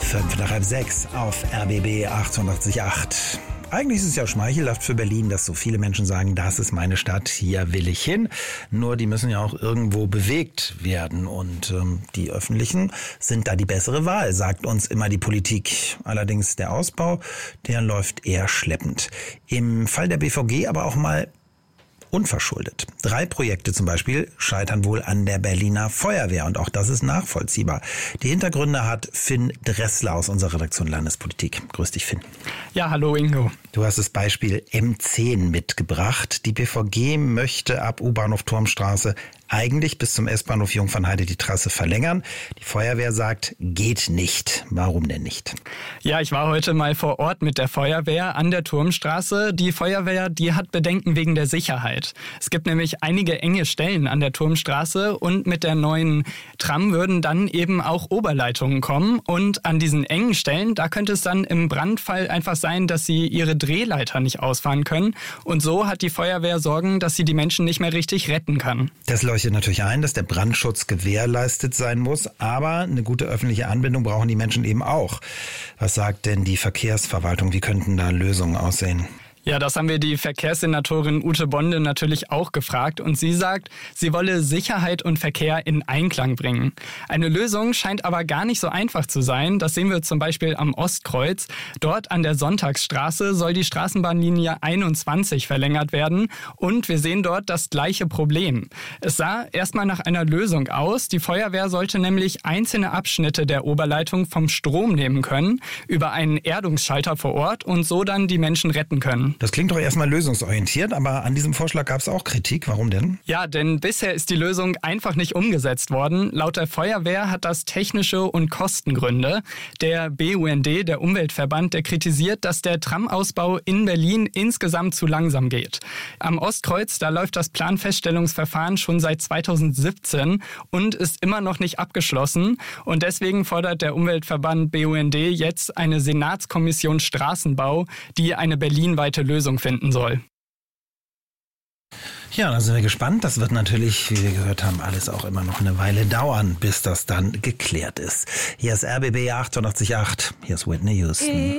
5:30 auf RBB 88.8. Eigentlich ist es ja schmeichelhaft für Berlin, dass so viele Menschen sagen, das ist meine Stadt, hier will ich hin. Nur die müssen ja auch irgendwo bewegt werden und die Öffentlichen sind da die bessere Wahl, sagt uns immer die Politik. Allerdings der Ausbau, der läuft eher schleppend. Im Fall der BVG aber auch mal unverschuldet. 3 Projekte zum Beispiel scheitern wohl an der Berliner Feuerwehr und auch das ist nachvollziehbar. Die Hintergründe hat Finn Dressler aus unserer Redaktion Landespolitik. Grüß dich, Finn. Ja, hallo Ingo. Du hast das Beispiel M10 mitgebracht. Die BVG möchte ab U-Bahnhof Turmstraße eigentlich bis zum S-Bahnhof Jungfernheide die Trasse verlängern. Die Feuerwehr sagt, geht nicht. Warum denn nicht? Ja, ich war heute mal vor Ort mit der Feuerwehr an der Turmstraße. Die Feuerwehr, die hat Bedenken wegen der Sicherheit. Es gibt nämlich einige enge Stellen an der Turmstraße und mit der neuen Tram würden dann eben auch Oberleitungen kommen. Und an diesen engen Stellen, da könnte es dann im Brandfall einfach sein, dass sie ihre Drehleiter nicht ausfahren können. Und so hat die Feuerwehr Sorgen, dass sie die Menschen nicht mehr richtig retten kann. Das leuchtet natürlich ein, dass der Brandschutz gewährleistet sein muss, aber eine gute öffentliche Anbindung brauchen die Menschen eben auch. Was sagt denn die Verkehrsverwaltung? Wie könnten da Lösungen aussehen? Ja, das haben wir die Verkehrssenatorin Ute Bonde natürlich auch gefragt und sie sagt, sie wolle Sicherheit und Verkehr in Einklang bringen. Eine Lösung scheint aber gar nicht so einfach zu sein. Das sehen wir zum Beispiel am Ostkreuz. Dort an der Sonntagsstraße soll die Straßenbahnlinie 21 verlängert werden und wir sehen dort das gleiche Problem. Es sah erstmal nach einer Lösung aus. Die Feuerwehr sollte nämlich einzelne Abschnitte der Oberleitung vom Strom nehmen können, über einen Erdungsschalter vor Ort und so dann die Menschen retten können. Das klingt doch erstmal lösungsorientiert, aber an diesem Vorschlag gab es auch Kritik. Warum denn? Ja, denn bisher ist die Lösung einfach nicht umgesetzt worden. Laut der Feuerwehr hat das technische und Kostengründe. Der BUND, der Umweltverband, der kritisiert, dass der Tramausbau in Berlin insgesamt zu langsam geht. Am Ostkreuz, da läuft das Planfeststellungsverfahren schon seit 2017 und ist immer noch nicht abgeschlossen. Und deswegen fordert der Umweltverband BUND jetzt eine Senatskommission Straßenbau, die eine berlinweite Lösung finden soll. Ja, da sind wir gespannt. Das wird natürlich, wie wir gehört haben, alles auch immer noch eine Weile dauern, bis das dann geklärt ist. Hier ist RBB 88.8. Hier ist Whitney Houston.